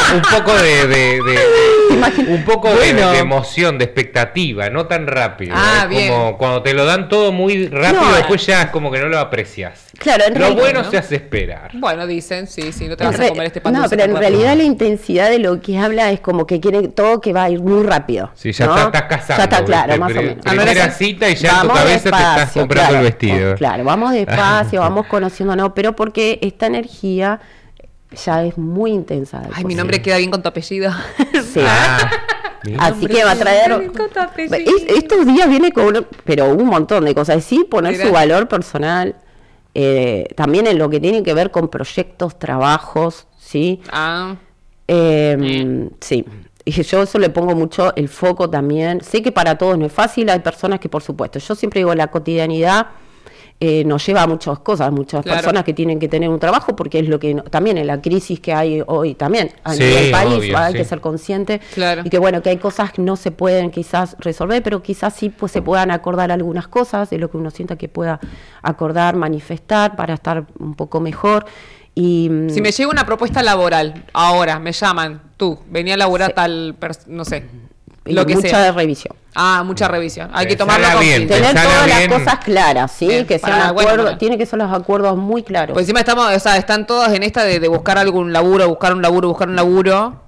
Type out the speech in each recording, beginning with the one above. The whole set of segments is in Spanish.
un poco un poco de emoción, de expectativa, no tan rápido. Es bien. Como cuando te lo dan todo muy rápido, después ya es como que no lo aprecias. Claro, lo bueno se hace esperar. Bueno, dicen, sí, no te vas a comer este pan. No, pero en realidad la intensidad de lo que habla es como que quiere todo que va a ir muy rápido. Sí, ya estás casando. Ya está claro, más o menos. Primera cita y ya en tu cabeza te estás comprando el vestido. Claro, vamos despacio, vamos conociéndonos, pero porque esta energía ya es muy intensa. Ay, mi nombre queda bien con tu apellido. Sí. Así que va a traer. Estos días viene con pero un montón de cosas. Sí, poner su valor personal. También en lo que tiene que ver con proyectos, trabajos, ¿sí? Sí. Y yo eso le pongo mucho el foco también. Sé que para todos no es fácil, hay personas que por supuesto, yo siempre digo la cotidianidad nos lleva a muchas cosas, muchas personas que tienen que tener un trabajo, porque es lo que también en la crisis que hay hoy también a nivel país, obvio, hay que ser consciente y que bueno, que hay cosas que no se pueden quizás resolver, pero quizás sí pues se puedan acordar algunas cosas de lo que uno sienta que pueda acordar, manifestar para estar un poco mejor. Y si me llega una propuesta laboral, ahora me llaman, tú, venía a laburar no sé, lo que sea. Mucha revisión. Mucha revisión. Hay que tomarlo con tener todas las cosas claras, ¿sí? Bien, que sean acuerdos, tiene que ser los acuerdos muy claros. Pues encima están todos en esta de buscar algún laburo, buscar un laburo.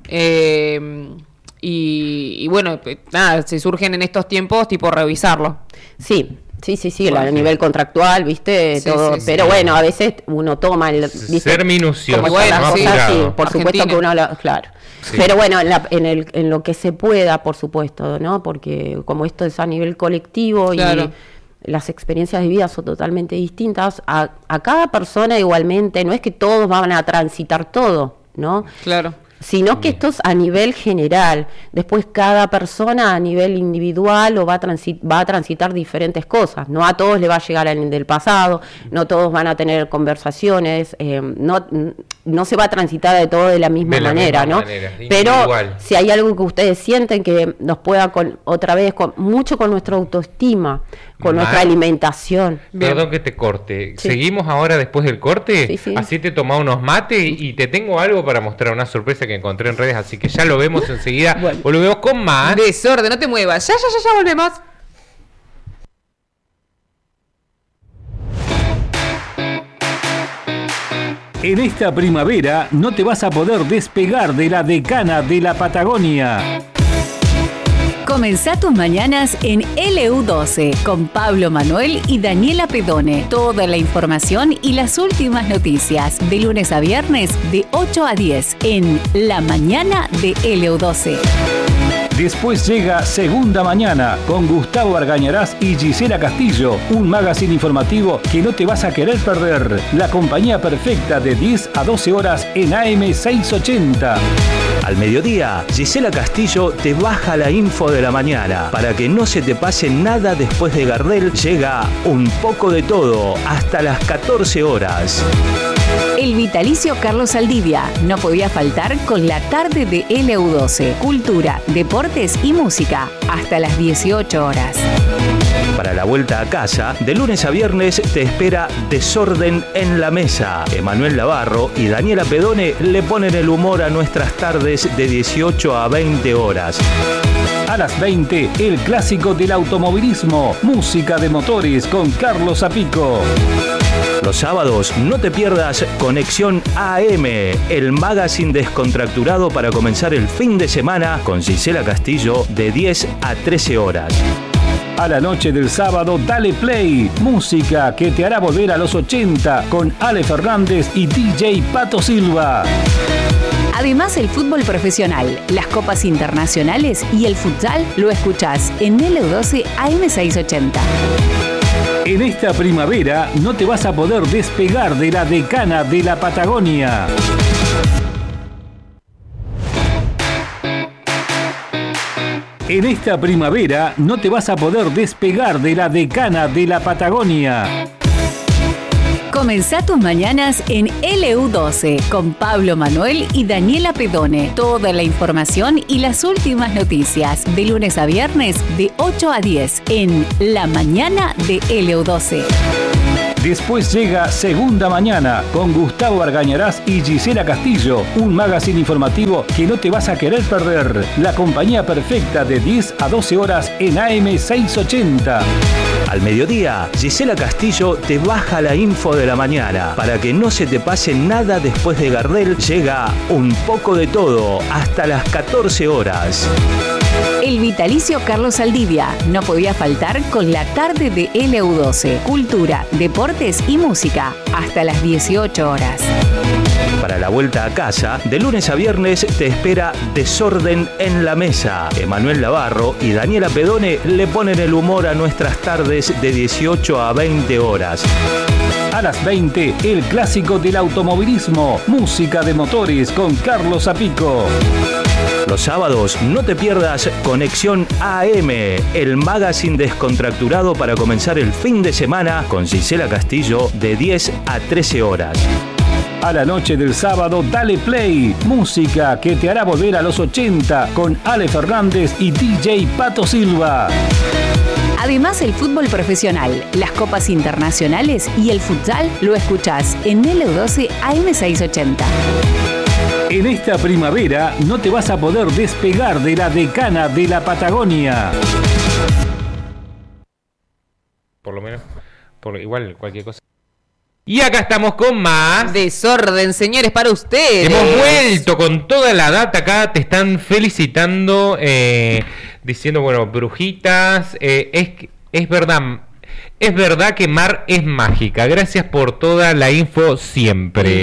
Y bueno, nada, si surgen en estos tiempos, tipo revisarlo. Sí, a nivel contractual, ¿viste? Todo, pero bueno, a veces uno toma ¿viste? Ser minucioso. Como cosas, sí, por supuesto que uno claro. Sí. Pero bueno, en lo que se pueda, por supuesto, ¿no? Porque como esto es a nivel colectivo y las experiencias de vida son totalmente distintas, a cada persona igualmente, no es que todos van a transitar todo, ¿no? Claro. Sino que esto es a nivel general. Después cada persona a nivel individual va a transitar diferentes cosas. No a todos le va a llegar el del pasado, no todos van a tener conversaciones, no se va a transitar de todo de la misma manera, ¿no? Pero si hay algo que ustedes sienten que nos pueda otra vez mucho con nuestra autoestima, con nuestra alimentación. Perdón que te corte. Sí. ¿Seguimos ahora después del corte? Sí. Así te tomás unos mates y te tengo algo para mostrar, una sorpresa que encontré en redes, así que ya lo vemos enseguida. Bueno. Volvemos con más. Desorden, no te muevas. Ya volvemos. En esta primavera no te vas a poder despegar de la decana de la Patagonia. Comenzá tus mañanas en LU12 con Pablo Manuel y Daniela Pedone. Toda la información y las últimas noticias de lunes a viernes de 8 a 10 en La Mañana de LU12. Después llega Segunda Mañana con Gustavo Argañarás y Gisela Castillo, un magazine informativo que no te vas a querer perder. La compañía perfecta de 10 a 12 horas en AM 680. Al mediodía, Gisela Castillo te baja la info de la mañana. Para que no se te pase nada después de Gardel, llega Un poco de todo hasta las 14 horas. El vitalicio Carlos Saldivia no podía faltar con la tarde de LU12. Cultura, deportes y música hasta las 18 horas. Para la vuelta a casa, de lunes a viernes te espera Desorden en la Mesa. Emanuel Navarro y Daniela Pedone le ponen el humor a nuestras tardes de 18 a 20 horas. A las 20, el clásico del automovilismo, música de motores con Carlos Zapico. Los sábados no te pierdas Conexión AM, el magazine descontracturado para comenzar el fin de semana con Gisela Castillo de 10 a 13 horas. A la noche del sábado, dale play, música que te hará volver a los 80 con Ale Fernández y DJ Pato Silva. Además, el fútbol profesional, las copas internacionales y el futsal lo escuchás en LU12 AM680. En esta primavera no te vas a poder despegar de la decana de la Patagonia. En esta primavera no te vas a poder despegar de la decana de la Patagonia. Comenzá tus mañanas en LU12 con Pablo Manuel y Daniela Pedone. Toda la información y las últimas noticias de lunes a viernes de 8 a 10 en La Mañana de LU12. Después llega Segunda Mañana con Gustavo Argañarás y Gisela Castillo, un magazine informativo que no te vas a querer perder. La compañía perfecta de 10 a 12 horas en AM 680. Al mediodía, Gisela Castillo te baja la info de la mañana. Para que no se te pase nada después de Gardel, llega Un poco de todo hasta las 14 horas. El vitalicio Carlos Saldivia no podía faltar con la tarde de LU12. Cultura, deportes y música hasta las 18 horas. Para la vuelta a casa, de lunes a viernes te espera Desorden en la Mesa. Emanuel Navarro y Daniela Pedone le ponen el humor a nuestras tardes de 18 a 20 horas. A las 20, el clásico del automovilismo, música de motores con Carlos Zapico. Los sábados no te pierdas Conexión AM, el magazine descontracturado para comenzar el fin de semana con Gisela Castillo de 10 a 13 horas. A la noche del sábado, dale play, música que te hará volver a los 80 con Ale Fernández y DJ Pato Silva. Además, el fútbol profesional, las copas internacionales y el futsal lo escuchás en LU12 AM680. En esta primavera no te vas a poder despegar de la decana de la Patagonia. Por lo menos, igual cualquier cosa. Y acá estamos con más Desorden, señores, para ustedes. Hemos vuelto con toda la data acá. Te están felicitando, diciendo, bueno, brujitas. Es verdad. Es verdad que Mar es mágica. Gracias por toda la info siempre.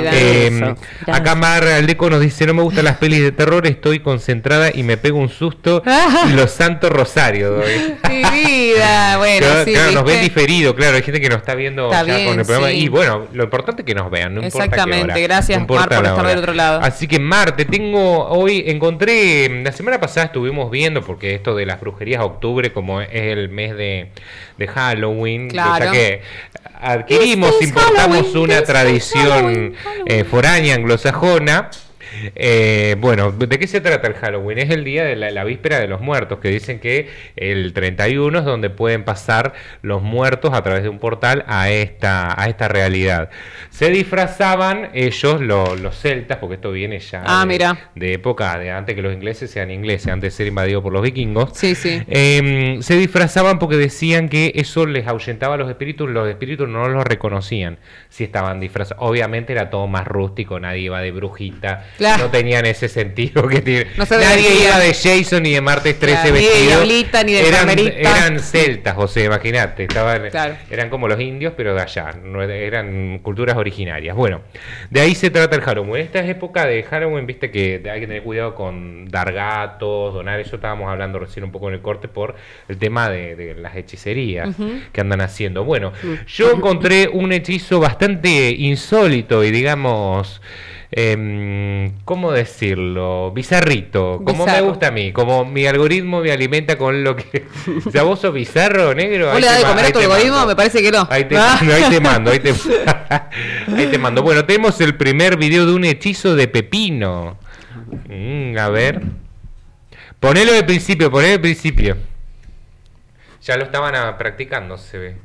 Acá Mar Aldeco nos dice: no me gustan las pelis de terror, estoy concentrada y me pego un susto y los santos rosarios. Mi vida. Bueno, claro, sí, claro, nos ven diferido. Claro, hay gente que nos está viendo ya bien, con el programa. Sí. Y bueno, lo importante es que nos vean, no importa qué hora. Exactamente, gracias Mar por estar del otro lado. Así que Mar, encontré, la semana pasada estuvimos viendo, porque esto de las brujerías, octubre, como es el mes de Halloween, claro. Ya que adquirimos, importamos una tradición foránea anglosajona. Bueno, ¿de qué se trata el Halloween? Es el día de la víspera de los muertos, que dicen que el 31 es donde pueden pasar los muertos a través de un portal a esta realidad. Se disfrazaban ellos, los celtas, porque esto viene ya de época de antes que los ingleses sean ingleses, antes de ser invadidos por los vikingos. Sí. Se disfrazaban porque decían que eso les ahuyentaba a los espíritus no los reconocían si estaban disfrazados. Obviamente era todo más rústico, nadie iba de brujita. Claro. No tenían ese sentido que tiene. Nadie iba de Jason ni de Martes 13 vestido. Ni de diablita, ni de eran celtas, José, imagínate. Eran como los indios, pero de allá. No eran culturas originarias. Bueno, de ahí se trata el Halloween. Esta es época de Halloween, viste que hay que tener cuidado con dar gatos, donar. Eso estábamos hablando recién un poco en el corte por el tema de las hechicerías que andan haciendo. Bueno, yo encontré un hechizo bastante insólito y digamos... ¿cómo decirlo? Bizarrito, como me gusta a mí, como mi algoritmo me alimenta con lo que... O sea, vos sos bizarro, negro. ¿Vos le das de comer a tu algoritmo? Me parece que no. Ahí te mando. Ahí te mando. Bueno, tenemos el primer video de un hechizo de pepino. A ver. Ponelo de principio. Ya lo estaban practicando, se ve.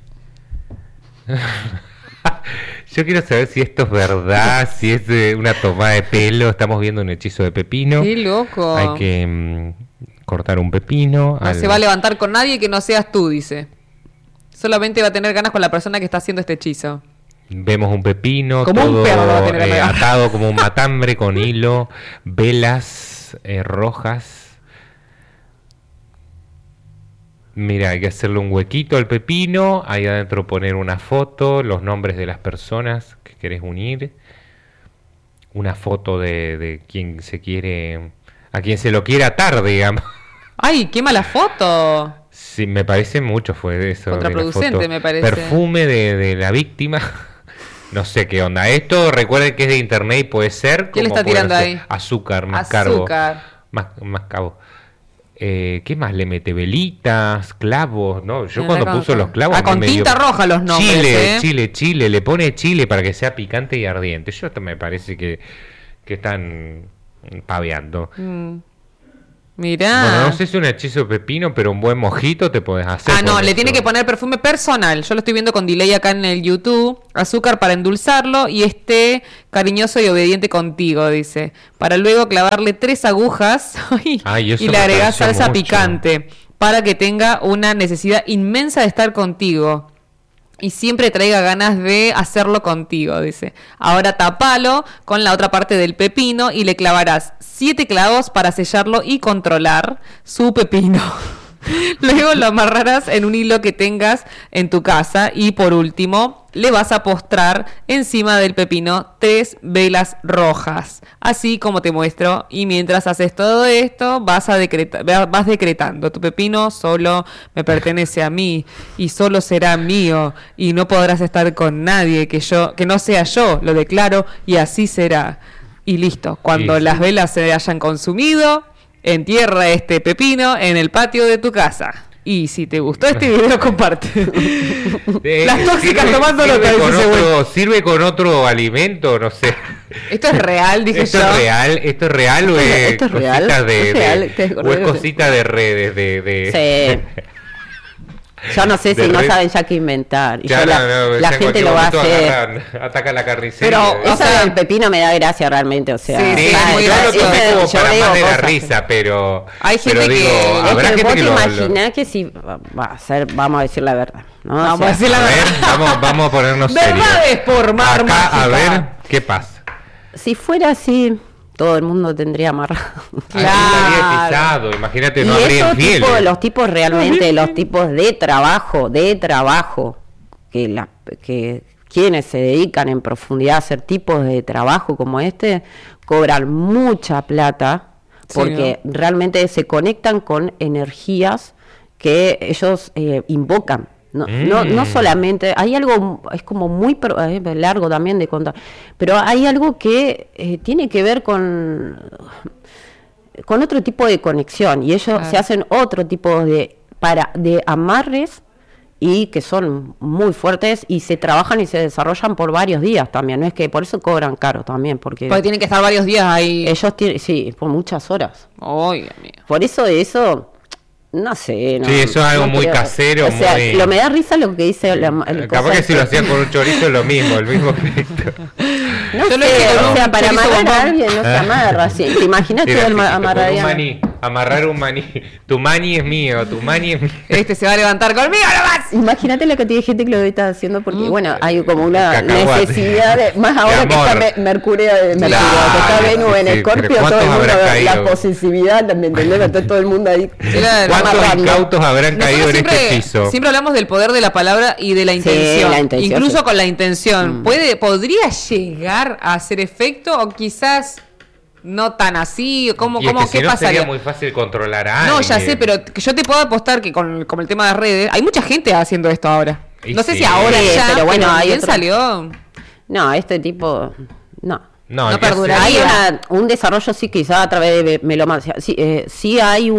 Yo quiero saber si esto es verdad, si es una tomada de pelo. Estamos viendo un hechizo de pepino. ¡Qué loco! Hay que cortar un pepino. No se va a levantar con nadie que no seas tú, dice. Solamente va a tener ganas con la persona que está haciendo este hechizo. Vemos un pepino, como todo un perro va a tener atado como un matambre con hilo, velas rojas. Mira, hay que hacerle un huequito al pepino, ahí adentro poner una foto, los nombres de las personas que querés unir, una foto de quien se quiere, a quien se lo quiere atar, digamos. ¡Ay, qué mala foto! Sí, me parece mucho, fue de eso. Contraproducente, me parece. Perfume de la víctima. No sé qué onda. Esto, recuerden que es de internet y puede ser... ¿Qué le está tirando ahí? Azúcar, más carbo. Más cabo. ¿Qué más le mete? Velitas, clavos, ¿no? Yo cuando puso los clavos... con tinta roja los nombres, Chile, le pone chile para que sea picante y ardiente. Yo me parece que están paveando. Mirá. Bueno, no sé si un hechizo de pepino, pero un buen mojito te podés hacer. No, le tiene que poner perfume personal. Yo lo estoy viendo con delay acá en el YouTube. Azúcar para endulzarlo y esté cariñoso y obediente contigo, dice. Para luego clavarle 3 agujas y le agregás salsa picante para que tenga una necesidad inmensa de estar contigo. Y siempre traiga ganas de hacerlo contigo, dice. Ahora tapalo con la otra parte del pepino y le clavarás 7 clavos para sellarlo y controlar su pepino. Luego lo amarrarás en un hilo que tengas en tu casa y por último le vas a postrar encima del pepino 3 velas rojas, así como te muestro. Y mientras haces todo esto vas decretando: tu pepino solo me pertenece a mí y solo será mío y no podrás estar con nadie que no sea yo, lo declaro y así será. Y listo, cuando las velas se hayan consumido, entierra este pepino en el patio de tu casa. Y si te gustó este video, comparte. Las tóxicas tomando nota. ¿Sirve con otro alimento? No sé. ¿Esto es real? Dije ¿Esto yo. ¿Esto es real o es cosita de redes? Sí. Yo no sé si no saben ya qué inventar. Y la gente lo va a hacer. Ataca la carnicería. Pero eso del pepino me da gracia realmente. O sea, sí, yo lo tomé como para más de la risa, pero. Hay gente habrá gente que lo imaginá que si va a ser, vamos a decir la verdad. ¿no? Vamos a decir la verdad. Vamos a ponernos serios. Verdades por mar mágica. A ver, ¿qué pasa? Si fuera así, todo el mundo tendría amarrado. Claro. Imagínate, no habría infieles. Los tipos realmente, los tipos de trabajo, que quienes se dedican en profundidad a hacer tipos de trabajo como este, cobran mucha plata porque realmente se conectan con energías que ellos invocan. No solamente, hay algo, es como muy largo también de contar, pero hay algo que tiene que ver con otro tipo de conexión, y ellos se hacen otro tipo de amarres, y que son muy fuertes, y se trabajan y se desarrollan por varios días también, no es que por eso cobran caro también, porque tienen que estar varios días ahí. Ellos tienen, por muchas horas. Oiga, por eso no sé, no. Sí, eso es algo muy casero, o sea, me da risa lo que dice capaz que si lo hacían con un chorizo es lo mismo, el mismo efecto. No sé, o sea, para amarrar a alguien no se amarra así. ¿Te imaginas que amarrar a alguien? Amarrar un maní. Tu maní es mío, tu maní es mío. Este se va a levantar conmigo nomás. Imagínate la cantidad de gente que lo está haciendo, porque bueno, hay como una necesidad de, más ahora que está Mercurio, que está Venus en Escorpio, todo el mundo, la posesividad, ¿me entendés? Está todo el mundo ahí. ¿Cuántos incautos habrán caído en este hechizo? Siempre hablamos del poder de la palabra y de la intención. Incluso con la intención. ¿Podría llegar a hacer efecto o quizás no tan así? ¿Qué pasaría? Sería muy fácil controlar a alguien. No, ya sé, pero yo te puedo apostar que con el tema de redes hay mucha gente haciendo esto ahora. No sé si ahora ya, pero bueno, ahí salió. No, este tipo no perduraría. Hay un desarrollo, sí, quizá a través de melomancia. Sí hay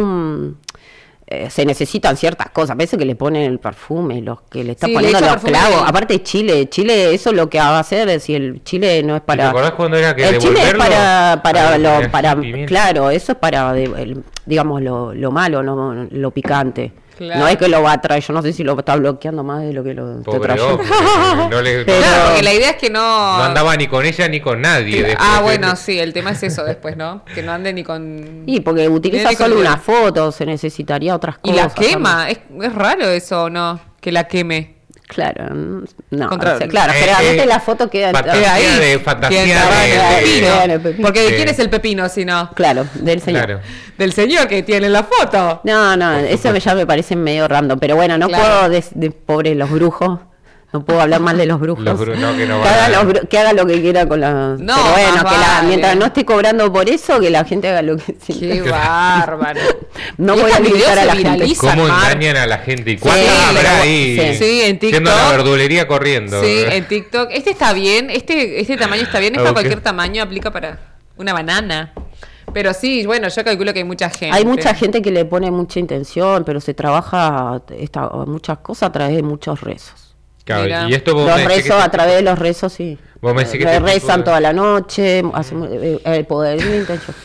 se necesitan ciertas cosas, a veces que le ponen el perfume, los que le está poniendo los clavos. Aparte Chile, eso lo que va a hacer es, si el chile no es para. ¿Te acordás cuando era que el chile es para pimienta? Claro, eso es para digamos lo malo, no lo picante. Claro. No es que lo va a traer, yo no sé si lo está bloqueando más de lo que lo está trayendo. Claro, porque la idea es que no andaba ni con ella ni con nadie. Bueno, sí, el tema es eso después, ¿no? Que no ande ni con. Y porque utiliza solo una foto, se necesitaría otras cosas. Y la quema, es raro eso, ¿no? Que la queme. Claro, no, generalmente la foto queda ahí. Fantasía de pepino. Porque ¿de quién es el pepino si no? Claro, del señor. Claro. Del señor que tiene la foto. No, eso ya me parece medio random, pero bueno, no puedo de pobre los brujos. No puedo hablar mal de los brujos. Que haga lo que quiera con la. No, pero bueno, mientras no esté cobrando por eso, que la gente haga lo que Qué bárbaro. No voy a limitar a la gente. ¿Cómo engañan a la gente? ¿Y cuántas habrá ahí? Sí, en TikTok. Yendo a la verdulería corriendo. Sí, en TikTok. Este está bien, este tamaño está bien, es para cualquier tamaño, aplica para una banana. Pero sí, bueno, yo calculo que hay mucha gente. Hay mucha gente que le pone mucha intención, pero se trabaja muchas cosas a través de muchos rezos. Claro, y esto los rezos, a través de los rezos, sí. Vos me decís que rezan toda la noche, hacen el poder de la intención.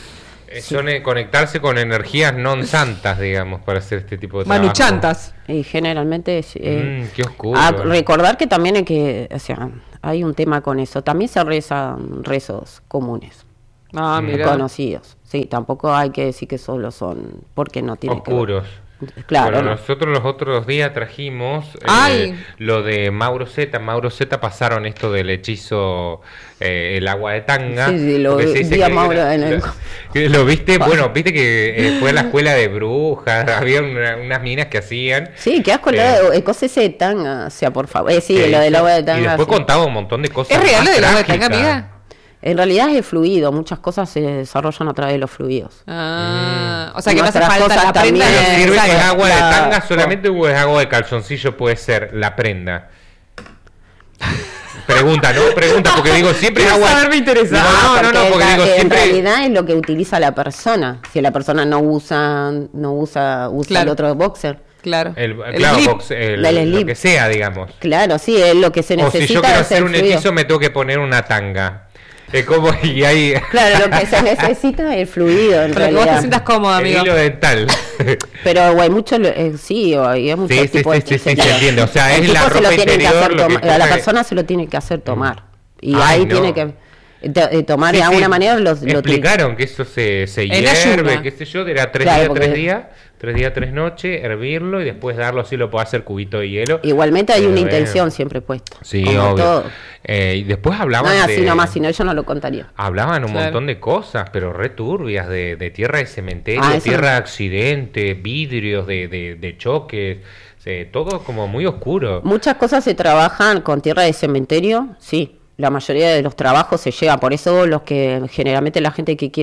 Son conectarse con energías non santas, digamos, para hacer este tipo de trabajo. Manuchantas. Y generalmente qué oscuro. Recordar que también hay un tema con eso. También se rezan rezos comunes. Mira. Conocidos. Sí, tampoco hay que decir que solo son porque no tienen oscuros. Claro. Bueno, nosotros los otros días trajimos lo de Mauro Zeta. Mauro Zeta pasaron esto del hechizo, el agua de tanga. Sí, lo vi a Mauro ¿Lo viste? Bueno, viste que fue a la escuela de brujas, había unas minas que hacían. Sí, qué asco, el cosa ese de tanga, o sea, por favor. Sí, lo del agua de tanga. Y después contaba un montón de cosas. ¿Es real lo del agua de tanga, amiga? En realidad es el fluido, muchas cosas se desarrollan a través de los fluidos. O sea que no hace falta la prenda. ¿Sirve es agua de tanga solamente o es agua de calzoncillo? Puede ser la prenda. Pregunta, porque digo siempre es agua. Me interesa. No, porque digo siempre. En realidad es lo que utiliza la persona. Si la persona no usa claro. El otro boxer. Claro. Lo que sea, digamos. Claro, sí, es lo que se necesita. O si yo quiero hacer un hechizo, me tengo que poner una tanga. Como y ahí... Claro, lo que se necesita es el fluido, en realidad. Para que vos te sientas cómodo, amigo. El hilo dental. Pero hay muchos, hay muchos tipos de... Sí, se entiende. O sea, es la ropa interior... A la persona se lo tiene que hacer tomar. Y ahí tiene que... tomar de alguna manera explicaron que eso se hierve, qué sé yo, era 3 días, 3 noches, hervirlo y después darlo, así lo puede hacer cubito de hielo. Igualmente hay una intención siempre puesta. Sí, obvio. Y después hablaban no, así nomás, si no yo no lo contaría. Hablaban un montón de cosas, pero returbias, de tierra de cementerio, tierra de accidente, vidrios de choques, todo como muy oscuro. Muchas cosas se trabajan con tierra de cementerio, sí. La mayoría de los trabajos se lleva, por eso los que generalmente la gente que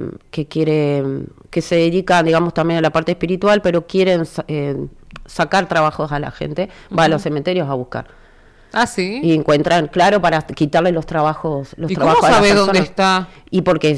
se dedica, digamos, también a la parte espiritual, pero quieren sacar trabajos a la gente, va a los cementerios a buscar. Ah, sí. Y encuentran, claro, para quitarle los trabajos. ¿Y cómo sabe dónde está? Y porque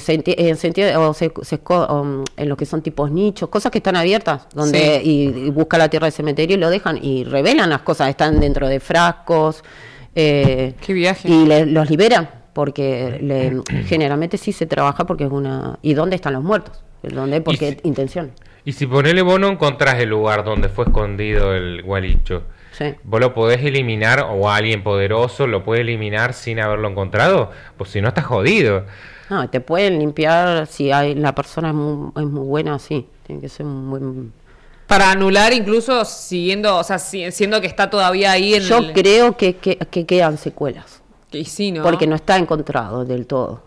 en lo que son tipos nichos, cosas que están abiertas, donde y busca la tierra del cementerio y lo dejan y revelan las cosas, están dentro de frascos. Qué viaje. Y los liberan porque generalmente sí se trabaja porque es una... ¿Y dónde están los muertos? ¿Dónde? Porque intención. Y si ponele vos no encontrás el lugar donde fue escondido el gualicho, ¿vos lo podés eliminar o alguien poderoso lo puede eliminar sin haberlo encontrado? Pues si no estás jodido. No, te pueden limpiar si la persona es muy buena, sí. Tiene que ser muy buen... Para anular incluso siendo que está todavía ahí en Yo creo que quedan secuelas. Que sí, ¿no? Porque no está encontrado del todo.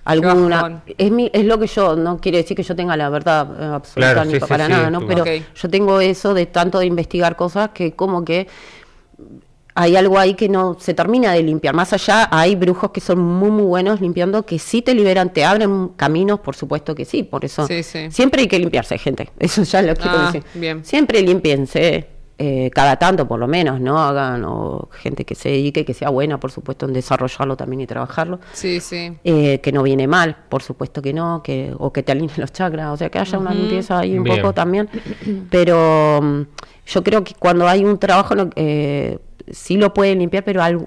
Es lo que yo, no quiere decir que yo tenga la verdad absoluta ni para nada, ¿no? Pero yo tengo eso de tanto de investigar cosas que como que hay algo ahí que no se termina de limpiar. Más allá, hay brujos que son muy, muy buenos limpiando, que sí te liberan, te abren caminos, por supuesto que sí. Por eso siempre hay que limpiarse, gente. Eso ya lo quiero decir. Bien. Siempre límpiense, cada tanto por lo menos, ¿no? Hagan, o gente que se dedique, que sea buena, por supuesto, en desarrollarlo también y trabajarlo. Sí, sí. Que no viene mal, por supuesto que no, o que te alineen los chakras, o sea, que haya una limpieza ahí un poco también. Pero yo creo que cuando hay un trabajo... sí lo pueden limpiar, pero hay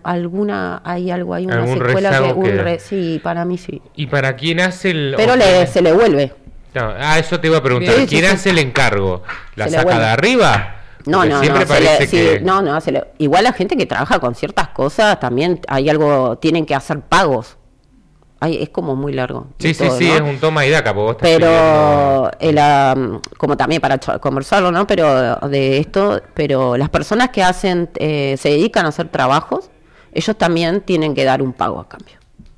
una secuela sí, para mí sí. ¿Y para quién hace el...? Pero se le vuelve. No, eso te iba a preguntar. Bien. ¿Quién hace el encargo? ¿La saca de arriba? No, siempre parece que... igual la gente que trabaja con ciertas cosas también hay algo, tienen que hacer pagos. Es como muy largo. Sí, todo, ¿no? Es un toma y daca. Pero, como también para conversarlo, ¿no? Pero de esto, pero las personas que se dedican a hacer trabajos, ellos también tienen que dar un pago a cambio.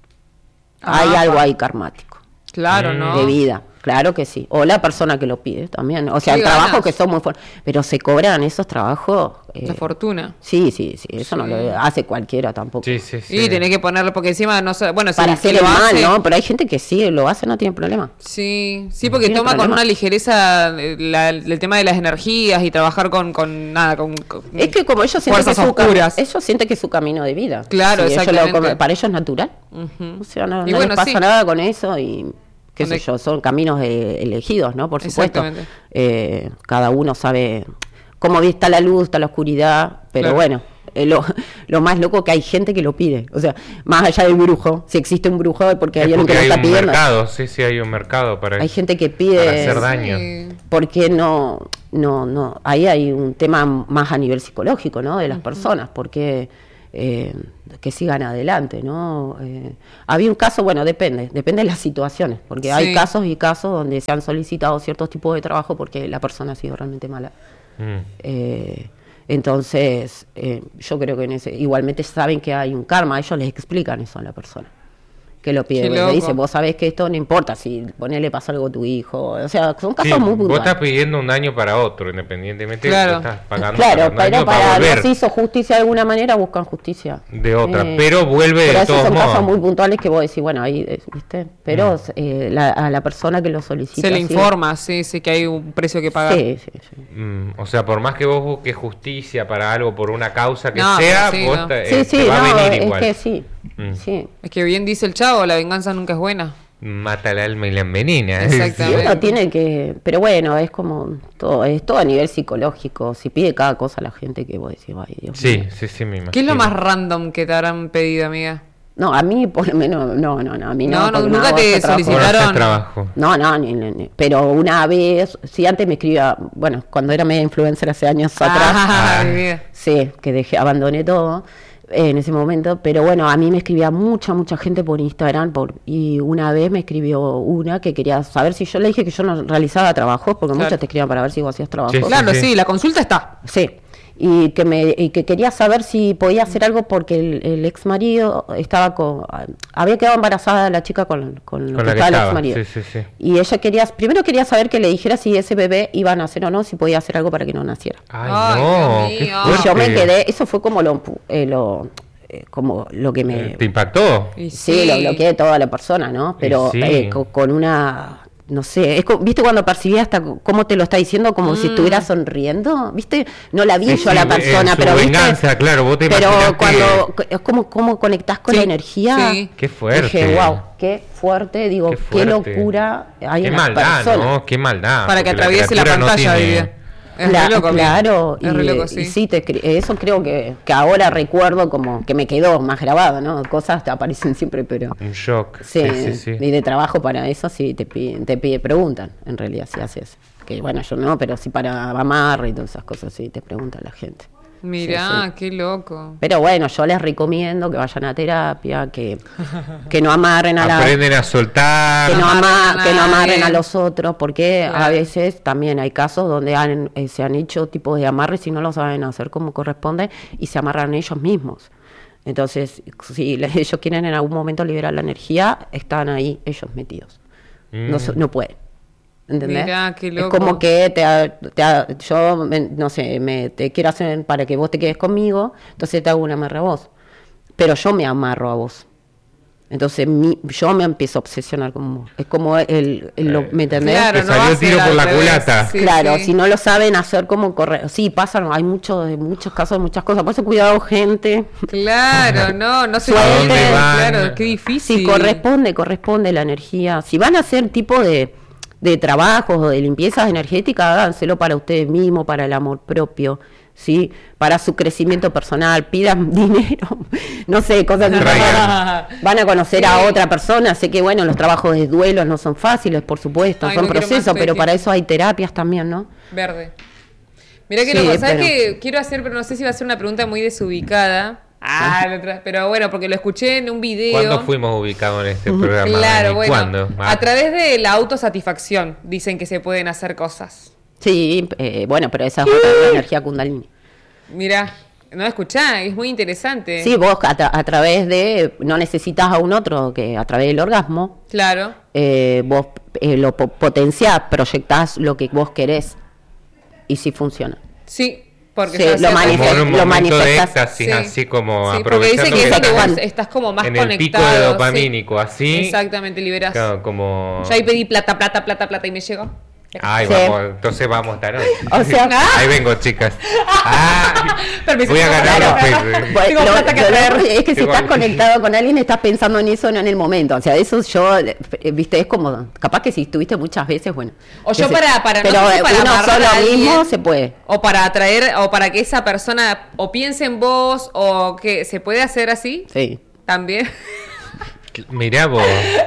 Hay algo ahí karmático. Claro, ¿no? De vida. Claro que sí. O la persona que lo pide también. O sea, el trabajo que son muy fuertes. Pero se cobran esos trabajos. De fortuna. Sí. Eso no lo hace cualquiera tampoco. Sí. Y tenés que ponerlo porque encima no sé. Bueno, para hacer el mal, ¿no? Pero hay gente que sí lo hace, no tiene problema. Sí, porque toma problema. Con una ligereza el tema de las energías y trabajar con es que como ellos sienten que es su camino de vida. Claro, exactamente. Para ellos es natural. O sea, no les pasa nada con eso y... qué sé yo, son caminos elegidos, ¿no? Por supuesto. Cada uno sabe cómo está la luz, está la oscuridad, pero bueno, lo más loco que hay gente que lo pide. O sea, más allá del brujo, si existe un brujo es porque hay alguien que lo está pidiendo. Mercado, sí, hay un mercado para hay gente que pide para hacer daño. Porque no, ahí hay un tema más a nivel psicológico, ¿no? De las personas, porque que sigan adelante, ¿no? Había un caso, bueno, depende de las situaciones, porque hay casos y casos donde se han solicitado ciertos tipos de trabajo porque la persona ha sido realmente mala. Entonces, yo creo que igualmente saben que hay un karma, ellos les explican eso a la persona que lo pide, le dice, vos sabés que esto no importa si le pasa algo a tu hijo, o sea, son casos muy puntuales. Vos estás pidiendo un daño para otro, independientemente de que estás pagando. Claro, pero para no se hizo justicia de alguna manera, buscan justicia de otra, pero vuelve pero de todos modos. Son casos muy puntuales que vos decís, bueno, ahí, ¿viste? Pero a la persona que lo solicita se le informa, sí, que hay un precio que pagar. Sí. O sea, por más que vos busques justicia para algo, por una causa que sea, vos te va a venir igual. Es que sí. Es que bien dice el Chavo, la venganza nunca es buena. Mata el alma y la envenena. Exactamente. Uno tiene que, pero bueno, es como todo, es todo a nivel psicológico. Si pide cada cosa a la gente que vos decís, ay, Dios mío. Sí, me imagino. ¿Qué es lo más random que te habrán pedido, amiga? No, a mí por lo menos, no, a mí no. Nunca te solicitaron trabajo. No, pero una vez, sí, antes me escribía, bueno, cuando era media influencer hace años atrás. Sí, que abandoné todo en ese momento, pero bueno, a mí me escribía mucha gente por Instagram, y una vez me escribió una que quería saber si yo le dije que yo no realizaba trabajos, porque muchas te escribían para ver si vos hacías trabajos. Sí, la consulta está. Sí. Y que quería saber si podía hacer algo porque el ex marido había quedado embarazada la chica con lo que estaba el ex marido. Sí. Y ella primero quería saber que le dijera si ese bebé iba a nacer o no, si podía hacer algo para que no naciera. Ay, no, qué y yo me quedé, eso fue como lo que me... ¿Te impactó? Sí, lo bloqueé de toda la persona, ¿no? Pero con una... No sé, ¿viste cuando percibí hasta cómo te lo está diciendo, como si estuviera sonriendo? ¿Viste? No la vi yo a la persona, pero venganza, ¿viste? Claro, vos te pero cuando es como cómo conectás con la energía. Sí. Qué fuerte. Dije, wow, qué fuerte, digo, qué locura hay en las personas. Qué maldad, ¿no? Qué maldad. Para que atraviese la pantalla, Es re loco, claro, es re loco, sí. Y sí, eso creo que ahora recuerdo como que me quedó más grabado, ¿no? Cosas te aparecen siempre, pero... Un shock. Sí. Y de trabajo para eso sí te preguntan, en realidad, si haces. Que bueno, yo no, pero sí para amarre y todas esas cosas, sí, te pregunta la gente. Mirá, qué loco. Pero bueno, yo les recomiendo que vayan a terapia, que no amarren a aprenden a soltar, que no amarren a los otros, porque a veces también hay casos donde se han hecho tipos de amarres y no lo saben hacer como corresponde y se amarran ellos mismos. Entonces, si ellos quieren en algún momento liberar la energía, están ahí ellos metidos. No pueden. ¿Entendés? Mirá, qué loco. Es como que yo, no sé, te quiero hacer para que vos te quedes conmigo, entonces te hago un amarre a vos. Pero yo me amarro a vos. Entonces yo me empiezo a obsesionar con vos. Es como ¿me entendés? Claro, te salió tiro por la culata. Sí, claro, si no lo saben hacer como correr. Sí, pasan, hay muchos casos, muchas cosas. Por eso cuidado, gente. Claro, no se suelte. Claro, qué difícil. Si corresponde la energía. Si van a hacer tipo de trabajos o de limpiezas energéticas, háganselo para ustedes mismos, para el amor propio, ¿sí? Para su crecimiento personal, pidan dinero, no sé, cosas que van a conocer a otra persona. Sé que, bueno, los trabajos de duelo no son fáciles, por supuesto, son procesos, pero para eso hay terapias también, ¿no? Verde. Mirá que loco, ¿sabes qué quiero hacer? Pero no sé si va a ser una pregunta muy desubicada. Pero bueno, porque lo escuché en un video. ¿Cuándo fuimos ubicados en este programa? Claro, bueno, ¿cuándo? A través de la autosatisfacción dicen que se pueden hacer cosas. Sí, bueno, pero esa es otra energía kundalini. Mirá, no escuchá, es muy interesante. Sí, vos a través de, no necesitas a un otro, que a través del orgasmo. Claro. Vos lo potenciás, proyectás lo que vos querés y sí funciona. Sí. Porque lo manifestás así como porque dice que vos estás como más en conectado. El pico de dopamínico, así. Exactamente, liberás. Claro, como... Yo ahí pedí plata y me llegó. Ay, Sí. vamos, entonces vamos esta noche. O sea, Ahí vengo, chicas. Permiso, Voy a ganar claro. los pesos. Bueno, Tengo plata que traer. es que si Tengo estás algo. conectado con alguien, estás pensando en eso, no en el momento. O sea, eso yo, viste, es como, capaz que si estuviste muchas veces, bueno. O yo qué sé. para Pero no sé si para uno amarrar solo a alguien, mismo se puede. o para atraer, o para que esa persona o piense en vos, o que se puede hacer así, Sí. también. Mirá vos.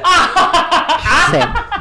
Sí.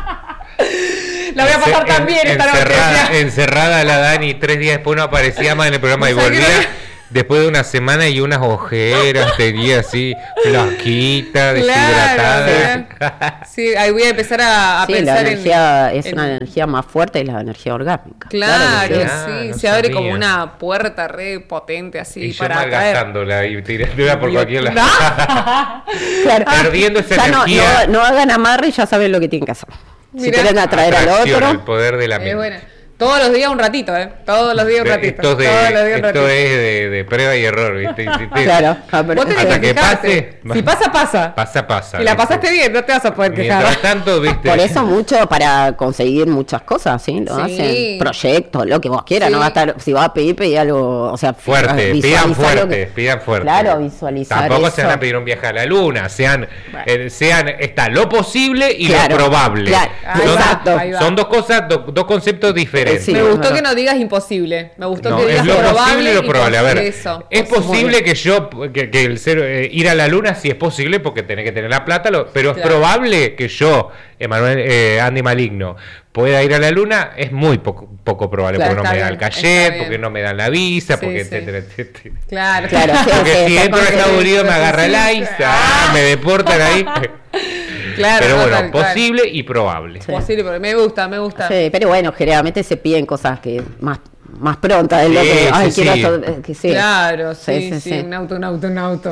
La voy a pasar también esta noche. Encerrada la Dani, 3 días después no aparecía más en el programa y ¿Sabes qué? volvía después de una semana y unas ojeras, tenía así, flasquita, deshidratada. Claro, sí, ahí voy a empezar a Sí, la pensar energía es en- una energía más fuerte, es la energía orgánica. Claro, que sí. Ah, sí, no se abre sabía. como una puerta re potente así Y yo para atraer. malgastándola y tirándola por cualquier lado. Claro. Perdiendo esa Ya energía. no hagan amarre y ya saben lo que tienen que hacer. Si Mirá. quieren atraer al Atracción, el otro, poder de la mente. Bueno, todos los días un ratito, Todos los días un ratito. Esto, todos los días un esto ratito. es de prueba y error, ¿viste? claro. Vos tenés Hasta que fijarte. pase. Si pasa, pasa. Pasa. Si la ¿viste? pasaste bien, no te vas a poder quejar. Mientras tanto, ¿viste? Por eso mucho para conseguir muchas cosas, ¿sí? Lo Sí. hacen proyectos, lo que vos quieras, Sí. no va a estar, si vas a pedir algo, o sea, Fuerte, visualizar lo que- pidan fuerte. Claro, visualizar Tampoco eso. se van a pedir un viaje a la luna, sean está lo posible y Claro, lo probable. claro, exacto. Ahí va. Son dos cosas, dos conceptos diferentes. Sí, Me es gustó verdad. que no digas imposible. Me gustó No, que es digas lo probable. posible y lo probable. A ver, eso. es posible que yo, que el ser, ir a la luna sí es posible porque tenés que tener la plata, pero es Claro. probable que yo, Emanuel Andy Maligno, pueda ir a la luna, es muy poco probable, Claro, porque no está me dan el bien, está cachet, bien. porque no me dan la visa, Sí, porque sí. etcétera, etcétera. Claro, Claro, sí, Porque sí, si está entro a con- Estados Unidos me sí, agarra sí. el ICE, me deportan ahí. Claro, Pero no, bueno, tal cual. posible y probable. Posible, pero me gusta. Sí, pero bueno, generalmente se piden cosas que más prontas de lo Sí, que ay, sí, quiero sí. hacer, que sí. Claro, sí, Sí, sí, sí. un auto. Un auto,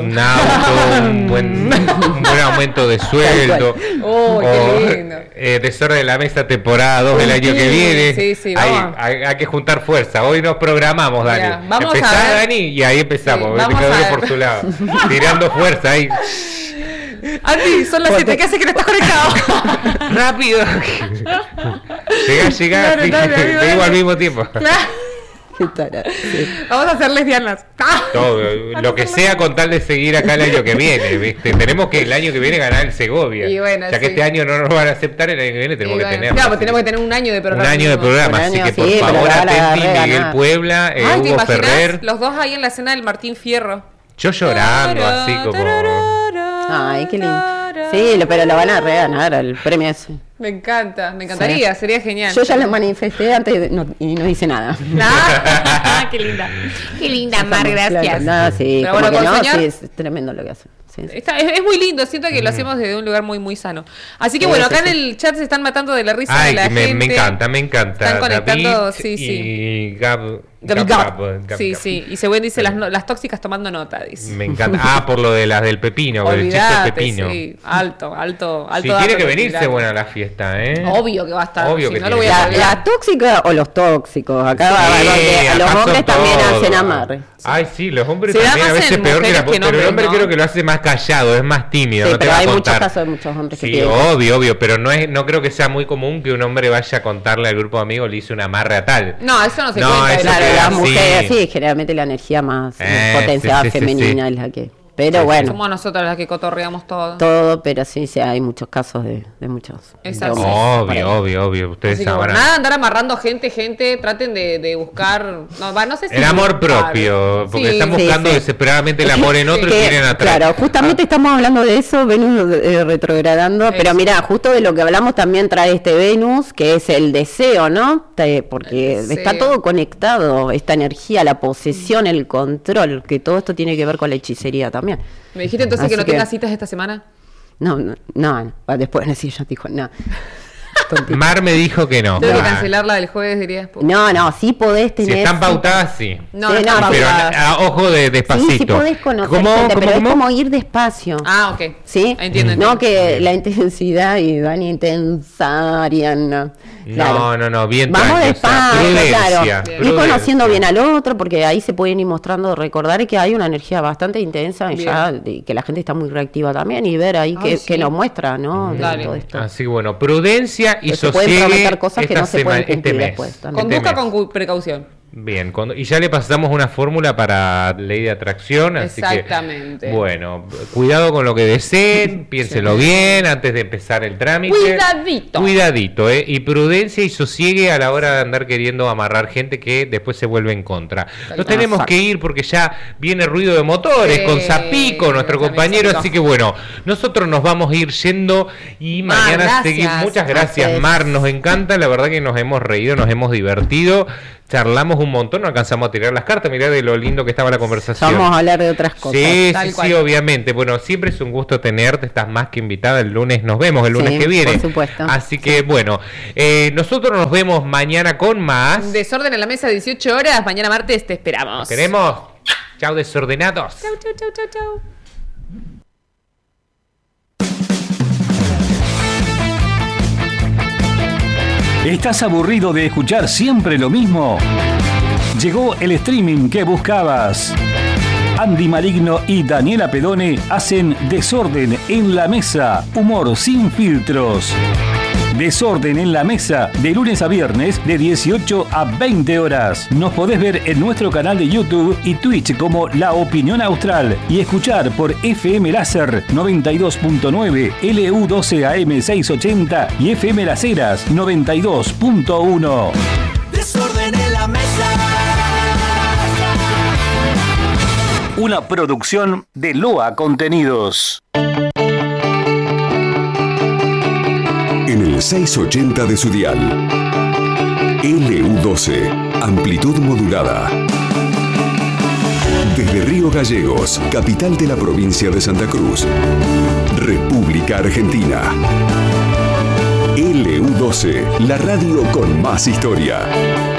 un buen aumento de sueldo. Oh, qué lindo. Desorden de la Mesa temporada 2 del año que viene. Sí, sí, hay, vamos. hay que juntar fuerza. Hoy nos programamos, Dani. Mira, vamos Empezá, a ver. Dani, y ahí empezamos. Sí, Vete vamos cada a uno ver. por su lado. Tirando fuerza ahí. Andy, son las 7, ¿qué haces que no estás conectado? Rápido. Llegá, Dale, dale, te dale. digo al mismo tiempo. Claro. Qué tarado, sí. Vamos a hacer lesbianas. Todo, lo que sea con tal de seguir acá el año que viene, ¿viste? Tenemos que el año que viene ganar el Segovia. Y bueno, ya que sí. este año no nos van a aceptar, el año que viene tenemos Y que bueno, tener. claro, pues tenemos que tener un año de un programa. año de programa, Un así año, que por sí, pero favor la van a atenti, reganar. Miguel Puebla, Ay, ¿te Hugo imaginas? Ferrer. Los dos ahí en la escena del Martín Fierro. Yo llorando, así como. Ay, qué lindo. Sí, pero lo van a reganar el premio ese. Me encanta, me encantaría, sería genial. Yo ya lo manifesté antes y no hice nada. Ah, qué linda. Qué linda, Mar, gracias. No, sí, Pero como bueno, que con no, soñar- sí, es tremendo lo que hacen. Sí, sí. Es muy lindo, siento que lo hacemos desde un lugar muy, muy sano. Así que bueno, Sí, acá sí, en el chat se están matando de la risa Ay, de la me gente. encanta, me encanta. Están conectando, David sí, sí. Y Gab. Sí, sí. Y Según dice las tóxicas tomando nota, dice. Me encanta. Ah, por lo de las del pepino, el chiste del Olvídate, pepino. sí. Alto. Si dato tiene que venirse tirando. buena la fiesta, ¿eh? Obvio que va a estar. Obvio si que no lo tiene voy a que La olvidar. tóxica o los tóxicos. Acá Sí, porque a los acá son hombres también todos. hacen amarre. Ay, sí, los hombres Se da también a más veces en peor que mujeres la que en pero el hombres, hombre ¿no? creo que lo hace más callado, es más tímido, Sí, no te pero va a hay muchos contar. casos de muchos hombres que Sí, piden. obvio, pero no creo que sea muy común que un hombre vaya a contarle al grupo de amigos le hice un amarre a tal. No, eso no se No, cuenta. eso Claro, queda Las así. mujeres, sí, generalmente la energía más potenciada sí, sí, femenina sí. es la que. Pero bueno, Somos nosotras las que cotorreamos todo. todo, pero sí, sí, hay muchos casos de muchos. Es de así. hombres. Obvio, ustedes Así que bueno, sabrán. nada, andar amarrando gente, traten de buscar. No sé si. El amor buscar. propio, porque Sí, están sí, buscando sí. desesperadamente el amor en otro y Que, quieren atraer. claro, justamente estamos hablando de eso, Venus retrogradando, pero Eso. mira, justo de lo que hablamos también trae este Venus, que es el deseo, ¿no? Porque El deseo. está todo conectado, esta energía, la posesión, el control, que todo esto tiene que ver con la hechicería también. ¿Me dijiste entonces que Así no tengas citas esta semana? No, después sí, yo dijo, no. Mar me dijo que no. Tengo que Ah, cancelar la del jueves, dirías. No, sí podés Si tener. están pautadas, sí. No, Sí, no, no, están Pero pautadas. ojo despacito. Sí, sí podés conocer ¿Cómo, gente, pero cómo? es como ir despacio. Ah, ok. ¿Sí? Entiendo. No que la intensidad y Dani intensa, Ariana. No, bien Vamos tranqui, o sea, despacio, prudencia, claro. Ir prudencia. conociendo bien al otro, porque ahí se pueden ir mostrando, recordar que hay una energía bastante intensa y Bien. ya que la gente está muy reactiva también y ver ahí Ay, que sí. nos muestra, ¿no? De Dale. todo esto. Así que bueno, prudencia y se pueden prometer cosas que no se pueden cumplir después. Conduzca con precaución. Bien, y ya le pasamos una fórmula para ley de atracción, así exactamente. Que, bueno, cuidado con lo que deseen, piénselo bien antes de empezar el trámite. Cuidadito, y prudencia y sosiegue a la hora de andar queriendo amarrar gente que después se vuelve en contra. Nos tenemos que ir porque ya viene ruido de motores con Zapico, nuestro compañero, así que bueno, nosotros nos vamos a ir yendo y mañana seguimos. Muchas gracias, Mar, nos encanta, la verdad que nos hemos reído, nos hemos divertido. Charlamos un montón, no alcanzamos a tirar las cartas, mirá de lo lindo que estaba la conversación. Vamos a hablar de otras cosas. Sí, obviamente. Bueno, siempre es un gusto tenerte, estás más que invitada. El lunes nos vemos, el lunes que viene. Por supuesto. Así que bueno, nosotros nos vemos mañana con más. Desorden en la mesa, 18 horas. Mañana martes te esperamos. Nos queremos. Chau, desordenados. Chau. ¿Estás aburrido de escuchar siempre lo mismo? Llegó el streaming que buscabas. Andy Maligno y Daniela Pedone hacen Desorden en la Mesa, humor sin filtros. Desorden en la Mesa, de lunes a viernes, de 18 a 20 horas. Nos podés ver en nuestro canal de YouTube y Twitch como La Opinión Austral y escuchar por FM Láser 92.9, LU12 AM 680 y FM Las Heras 92.1. Desorden en la Mesa. Una producción de Loa Contenidos. En el 680 de su dial. LU12, amplitud modulada. Desde Río Gallegos, capital de la provincia de Santa Cruz, República Argentina. LU12, la radio con más historia.